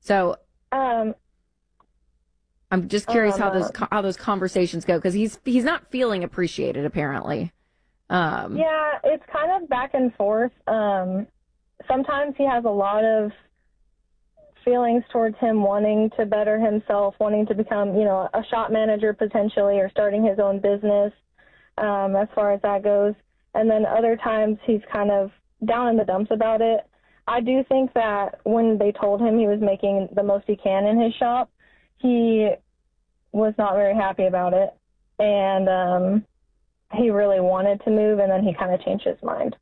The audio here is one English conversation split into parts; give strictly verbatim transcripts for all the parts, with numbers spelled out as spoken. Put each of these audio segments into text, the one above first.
So Um, I'm just curious um, how those uh, how those conversations go, because he's he's not feeling appreciated apparently. Um, yeah, it's kind of back and forth. Um, sometimes he has a lot of feelings towards him wanting to better himself, wanting to become, you know, a shop manager potentially, or starting his own business, um, as far as that goes. And then other times he's kind of down in the dumps about it. I do think that when they told him he was making the most he can in his shop, he was not very happy about it. And um, he really wanted to move, and then he kind of changed his mind.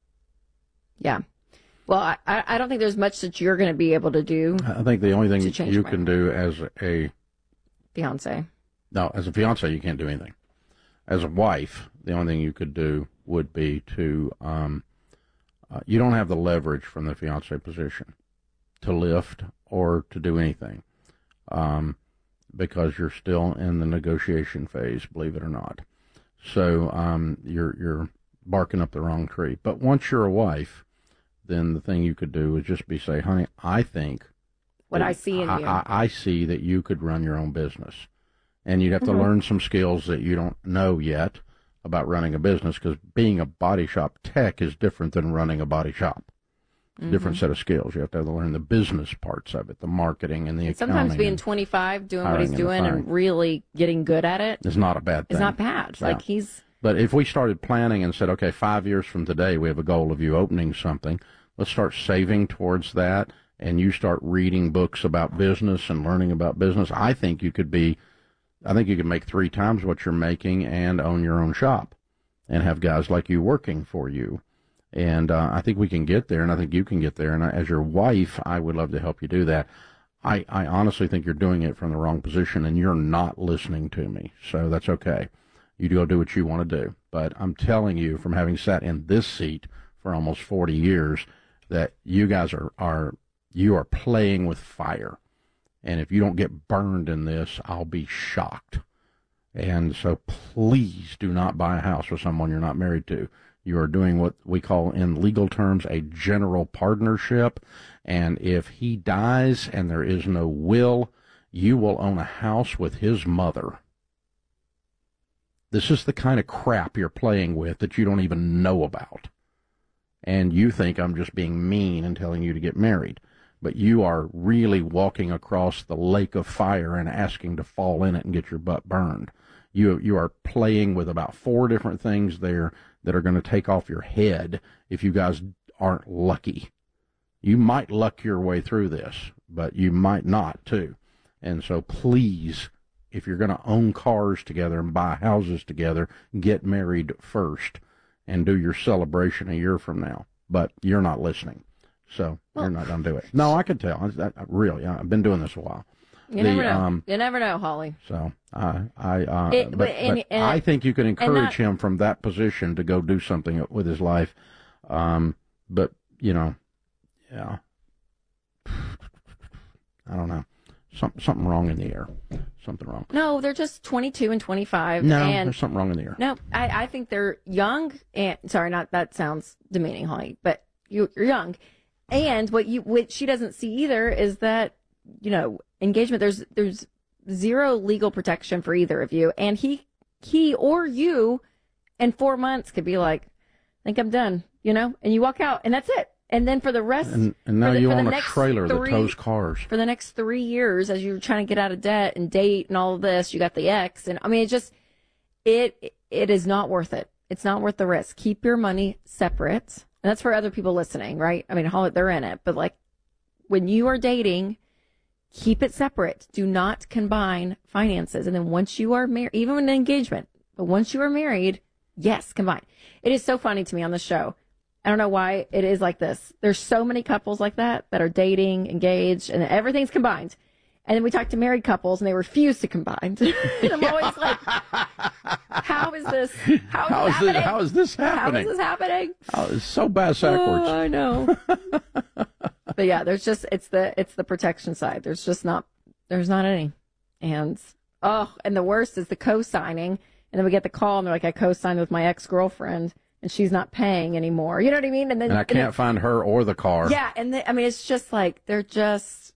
Yeah. Well, I, I don't think there's much that you're going to be able to do. I think the only thing you my can do as a fiance. No, as a fiance, you can't do anything. As a wife, the only thing you could do would be to, um, uh, you don't have the leverage from the fiance position to lift or to do anything, um, because you're still in the negotiation phase, believe it or not. So um, you're you're barking up the wrong tree. But once you're a wife, then the thing you could do is just be say, honey, I think what I see in I, you. I, I see that you could run your own business. And you'd have Mm-hmm. to learn some skills that you don't know yet about running a business, because being a body shop tech is different than running a body shop. Mm-hmm. Different set of skills. You have to learn the business parts of it, the marketing and the and accounting. sometimes being twenty-five, doing what he's hiring and doing, and, firing. really getting good at it It's not a bad thing. is not bad. Yeah. Like he's. But if we started planning and said, okay, five years from today, we have a goal of you opening something, let's start saving towards that, and you start reading books about business and learning about business, I think you could be, I think you could make three times what you're making and own your own shop and have guys like you working for you. And uh, I think we can get there, and I think you can get there. And I, as your wife, I would love to help you do that. I, I honestly think you're doing it from the wrong position, and you're not listening to me. So that's okay. You go do what you want to do. But I'm telling you, from having sat in this seat for almost forty years, that you guys are, are you are playing with fire. And if you don't get burned in this, I'll be shocked. And so please do not buy a house with someone you're not married to. You are doing what we call in legal terms a general partnership. And if he dies and there is no will, you will own a house with his mother. This is the kind of crap you're playing with that you don't even know about. And you think I'm just being mean and telling you to get married. But you are really walking across the lake of fire and asking to fall in it and get your butt burned. You you are playing with about four different things there that are going to take off your head if you guys aren't lucky. You might luck your way through this, but you might not too. And so please, if you're going to own cars together and buy houses together, get married first and do your celebration a year from now. But you're not listening. So well, you're not going to do it. No, I can tell. I, I, really, I've been doing this a while. You the, never know. Um, you never know, Holly. So I, I, uh, it, but, but, and, but and, I think you can encourage not, him from that position to go do something with his life. Um, but you know, yeah, I don't know. Some, something wrong in the air. Something wrong. No, they're just twenty-two and twenty-five. No, and there's something wrong in the air. No, I, I think they're young and sorry, not that sounds demeaning, Holly, but you, you're young. And what you, what she doesn't see either is that, you know, engagement, there's, there's zero legal protection for either of you. And he, he or you in four months could be like, I think I'm done, you know, and you walk out and that's it. And then for the rest, and, and now the, you own a trailer three, that tows cars. For the next three years, as you're trying to get out of debt and date and all of this, you got the ex. And I mean, it just, it, it is not worth it. It's not worth the risk. Keep your money separate. And that's for other people listening, right? I mean, they're in it. But like when you are dating, keep it separate. Do not combine finances. And then once you are married, even in an engagement, but once you are married, yes, combine. It is so funny to me on the show. I don't know why it is like this. There's so many couples like that that are dating, engaged, and everything's combined. And then we talk to married couples, and they refuse to combine. And I'm always like, how is this? How is, how is this, this How is this happening? How is this happening? Oh, it's so bass backwards. Oh, I know. But yeah, there's just, it's the, it's the protection side. There's just not, there's not any. And, oh, and the worst is the co-signing. And then we get the call, and they're like, I co-signed with my ex-girlfriend, and she's not paying anymore. You know what I mean? And then and I can't and it, find her or the car. Yeah, and the, I mean, it's just like they're just